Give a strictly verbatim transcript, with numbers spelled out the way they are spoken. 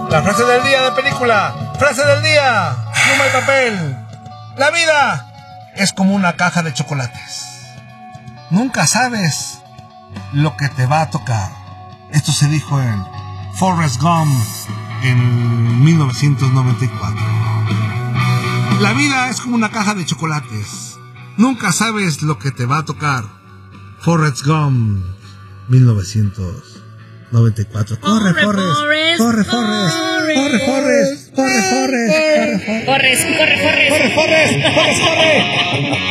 La frase del día de película. Frase del día. Pluma y papel. La vida es como una caja de chocolates. Nunca sabes lo que te va a tocar. Esto se dijo en Forrest Gump en mil novecientos noventa y cuatro. La vida es como una caja de chocolates. Nunca sabes lo que te va a tocar. Forrest Gump, mil novecientos noventa y cuatro. Corre, Forrest. Corre, Forrest. Corre, Forrest. Corre, Forrest. Corre, Forrest. Corre, corre, corre. Corre, Forrest. Corre, corre.